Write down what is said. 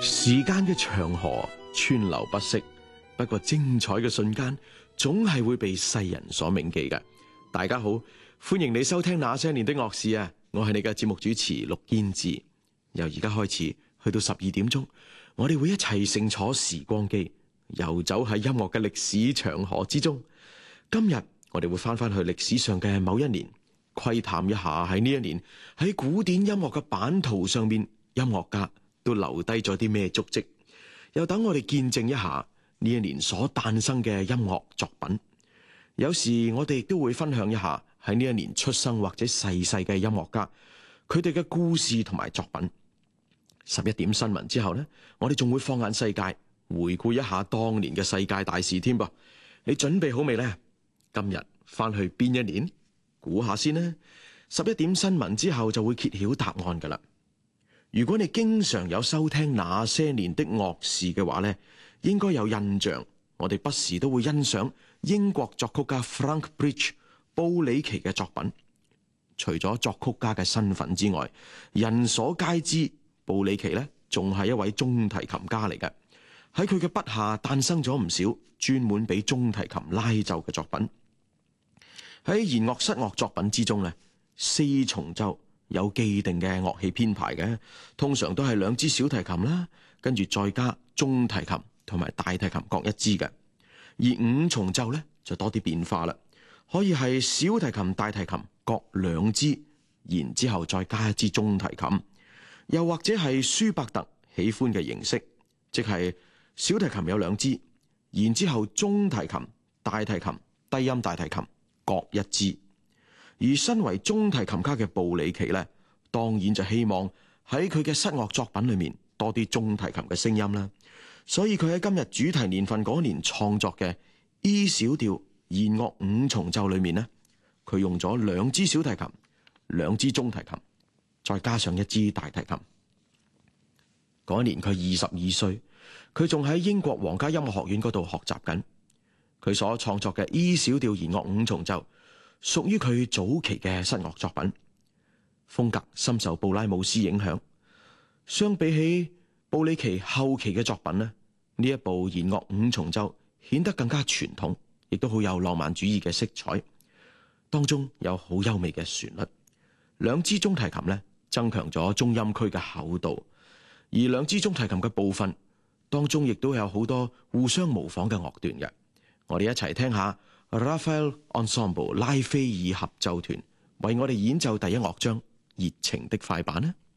時間嘅長河川流不息，不過精彩嘅瞬間總係會被世人所銘記嘅。大家好，歡迎你收聽那些年的樂事啊！我係你嘅節目主持陸堅志。由而家開始去到12點鐘，我哋會一齊乘坐時光機，遊走喺音樂嘅歷史長河之中。今日我哋會翻去歷史上嘅某一年，窺探一下喺呢一年喺古典音樂嘅版圖上面，音樂家都留低咗啲咩足跡，又等我哋見證一下呢一年所誕生嘅音樂作品。有時我哋亦都會分享一下喺呢一年出生或者逝世嘅音樂家，佢哋嘅故事同埋作品。11點新聞之後呢，我哋仲會放眼世界，回顧一下當年嘅世界大事添噃。你準備好未呢？今日翻去邊一年？估下先呢。11點新聞之後就會揭曉答案噶啦。如果你經常有收聽那些年的樂事嘅話呢，應該有印象，我哋不時都會欣賞英國作曲家 Frank Bridge 布里奇嘅作品。除咗作曲家嘅身份之外，人所皆知布里奇呢仲係一位中提琴家嚟嘅。喺佢嘅筆下誕生咗唔少專門俾中提琴拉奏嘅作品。喺弦樂室樂作品之中呢，四重奏有既定嘅樂器編排嘅，通常都係2支小提琴啦，跟住再加中提琴同埋大提琴各1支嘅。而5重奏呢就多啲變化啦，可以係小提琴、大提琴各2支，然之後再加1支中提琴，又或者係舒伯特喜歡嘅形式，即係小提琴有2支，然之後中提琴、大提琴、低音大提琴各1支。而身為中提琴家嘅布里奇呢，當然就希望喺佢嘅室樂作品裏面多啲中提琴嘅聲音啦。所以佢喺今日主題年份嗰年創作嘅 E 小調弦樂5重奏裏面呢，佢用咗2支小提琴、2支中提琴，再加上1支大提琴。嗰年佢22歲，佢仲喺英國皇家音樂學院嗰度學習緊。佢所創作嘅 E 小調弦樂5重奏屬於佢早期嘅室樂作品，風格深受布拉姆斯影響。相比起布里奇後期嘅作品呢，呢一部弦樂5重奏顯得更加傳統，亦都好有浪漫主義嘅色彩，當中有好優美嘅旋律。2支中提琴呢，增強咗中音區嘅厚度，而2支中提琴嘅部分當中亦都有好多互相模仿嘅樂段嘅。我哋一齊聽下 Raphael Ensemble 拉斐爾合奏團為我哋演奏第1樂章熱情的快板呢。